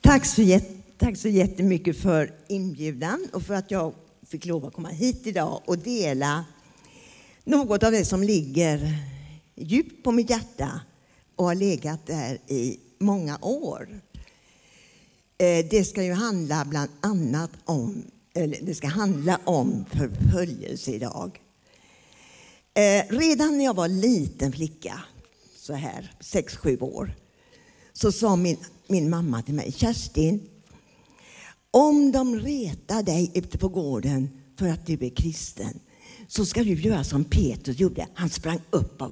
Tack så jättemycket för inbjudan och för att jag fick lov att komma hit idag och dela något av det som ligger djupt på mitt hjärta och har legat där i många år. Det ska ju handla bland annat om, eller det ska handla om förföljelse idag. Redan när jag var liten flicka, så här 6-7 år, så sa min mamma till mig: Kerstin, om de retar dig ute på gården för att du är kristen, så ska du göra som Petrus gjorde. Han sprang upp av